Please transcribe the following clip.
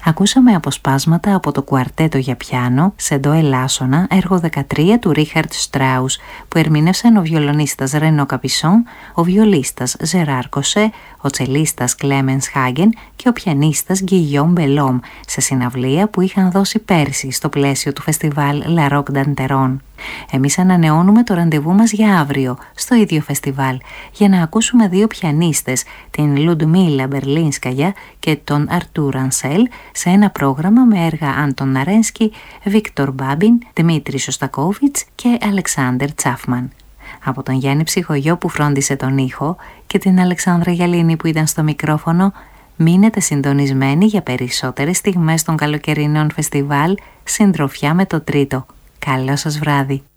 Ακούσαμε αποσπάσματα από το κουαρτέτο για πιάνο σε ντο ελάσσονα, έργο 13 του Ρίχαρτ Στράους, που ερμήνευσαν ο βιολονίστας Ρενό Καπισόν, ο βιολίστας Ζεράρ Κοσέ, ο τσελίστας Κλέμενς Χάγεν και ο πιανίστας Γκυγιόμ Μπελόμ, σε συναυλία που είχαν δώσει πέρσι στο πλαίσιο του φεστιβάλ La Rock d'Anteron. Εμείς ανανεώνουμε το ραντεβού μας για αύριο, στο ίδιο φεστιβάλ, για να ακούσουμε δύο πιανίστες, την Λουντμίλα Μπερλίνσκαγια και τον Αρτούρ Ανσέλ, σε ένα πρόγραμμα με έργα Άντων Ναρένσκι, Βίκτορ Μπάμπιν, Δημήτρη Σωστακόβιτς και Αλεξάνδερ Τσάφμαν. Από τον Γιάννη Ψυχογιό που φρόντισε τον ήχο και την Αλεξάνδρα Γιαλίνη που ήταν στο μικρόφωνο, μείνετε συντονισμένοι για περισσότερες στιγμές των καλοκαιρινών φεστιβάλ, συντροφιά με το τρίτο. Καλό σας βράδυ.